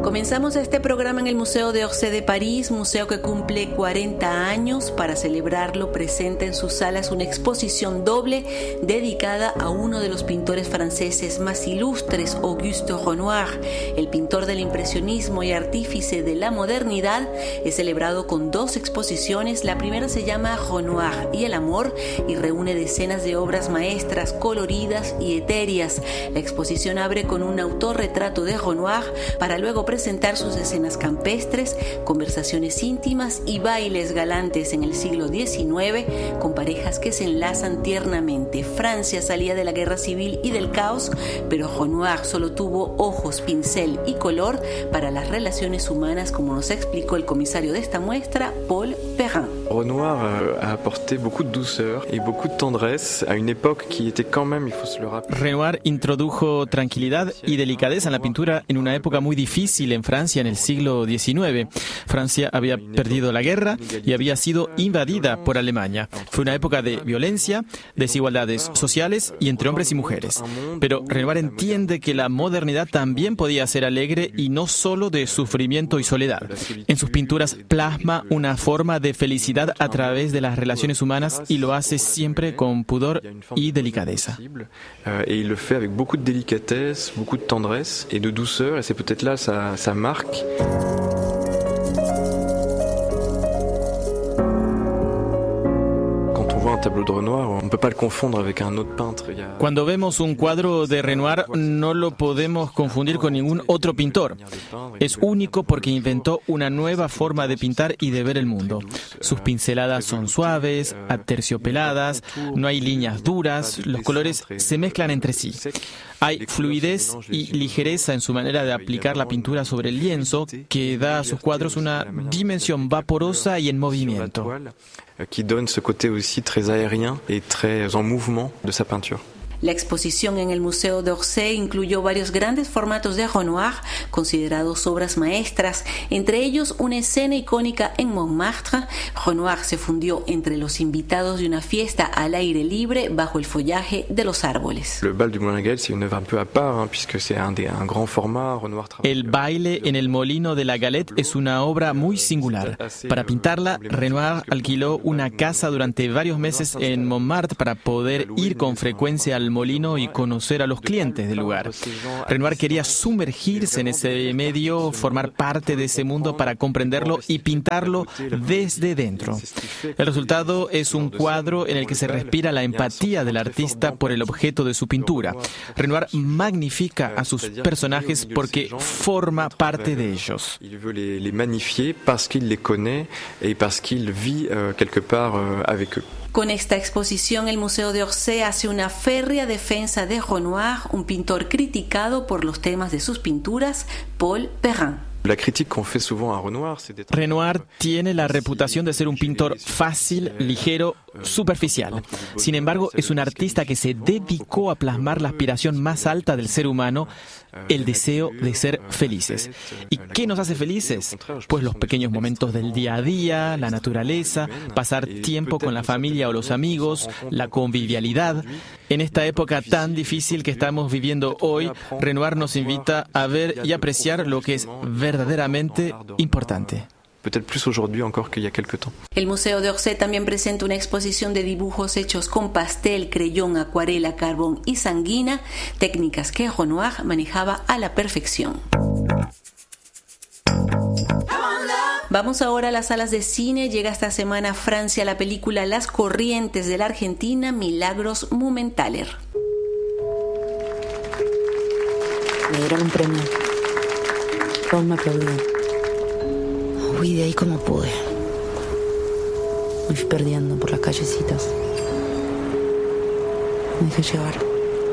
Comenzamos este programa en el Museo d'Orsay de París, museo que cumple 40 años. Para celebrarlo, presenta en sus salas una exposición doble dedicada a uno de los pintores franceses más ilustres, Auguste Renoir. El pintor del impresionismo y artífice de la modernidad es celebrado con dos exposiciones. La primera se llama Renoir y el amor y reúne decenas de obras maestras coloridas y etéreas. La exposición abre con un autorretrato de Renoir para luego presentar sus escenas campestres, conversaciones íntimas y bailes galantes en el siglo XIX con parejas que se enlazan tiernamente. Francia salía de la guerra civil y del caos, pero Renoir solo tuvo ojos, pincel y color para las relaciones humanas, como nos explicó el comisario de esta muestra, Paul Perrin. Renoir a apporté beaucoup de douceur et beaucoup de tendresse à une époque qui était quand même, il faut se le rappeler. Renoir introdujo tranquilidad y delicadeza en la pintura en una época muy difícil en Francia en el siglo XIX. Francia había perdido la guerra y había sido invadida por Alemania. Fue una época de violencia, desigualdades sociales y entre hombres y mujeres. Pero Renoir entiende que la modernidad también podía ser alegre y no solo de sufrimiento y soledad. En sus pinturas plasma una forma de felicidad a través de las relaciones humanas y lo hace siempre con pudor y delicadeza. Et il le fait avec beaucoup de délicatesse, beaucoup de tendresse et de douceur, et c'est peut-être là sa marque. Un tableau de Renoir, on ne peut pas le confondre avec un autre peintre. Cuando vemos un cuadro de Renoir no lo podemos confundir con ningún otro pintor. Es único porque inventó una nueva forma de pintar y de ver el mundo. Sus pinceladas son suaves, aterciopeladas, no hay líneas duras, los colores se mezclan entre sí. Hay fluidez y ligereza en su manera de aplicar la pintura sobre el lienzo que da a sus cuadros una dimensión vaporosa y en movimiento. Qui donne ce côté aussi très aérien et très en mouvement de sa peinture. La exposición en el Museo d'Orsay incluyó varios grandes formatos de Renoir, considerados obras maestras, entre ellos una escena icónica en Montmartre. Renoir se fundió entre los invitados de una fiesta al aire libre bajo el follaje de los árboles. Le bal du Moulin à Galette, c'est une œuvre un peu à part, puisque c'est un grand format. Renoir El baile en el molino de la Galette es una obra muy singular. Para pintarla, Renoir alquiló una casa durante varios meses en Montmartre para poder ir con frecuencia al molino y conocer a los clientes del lugar. Renoir quería sumergirse en ese medio, formar parte de ese mundo para comprenderlo y pintarlo desde dentro. El resultado es un cuadro en el que se respira la empatía del artista por el objeto de su pintura. Renoir magnifica a sus personajes porque forma parte de ellos. Il veut les magnifier parce qu'il les connaît et parce qu'il vit quelque part avec eux. Con esta exposición, el Museo d'Orsay hace una férrea defensa de Renoir, un pintor criticado por los temas de sus pinturas, Paul Perrin. La critique qu'on fait souvent à Renoir, c'est d'être... Renoir tiene la reputación de ser un pintor fácil, ligero, superficial. Sin embargo, es un artista que se dedicó a plasmar la aspiración más alta del ser humano, el deseo de ser felices. ¿Y qué nos hace felices? Pues los pequeños momentos del día a día, la naturaleza, pasar tiempo con la familia o los amigos, la convivialidad. En esta época tan difícil que estamos viviendo hoy, Renoir nos invita a ver y apreciar lo que es verdaderamente importante. Peut-être plus aujourd'hui encore qu'il y a quelque temps. El Museo d'Orsay también presenta una exposición de dibujos hechos con pastel, creyón, acuarela, carbón y sanguina, técnicas que Renoir manejaba a la perfección. Vamos ahora a las salas de cine. Llega esta semana a Francia la película Las corrientes de la Argentina, Milagros Mumenthaler. Me dieron un premio. Todos me aplaudían. Huí de ahí como pude. Me fui perdiendo por las callecitas. Me dejé llevar.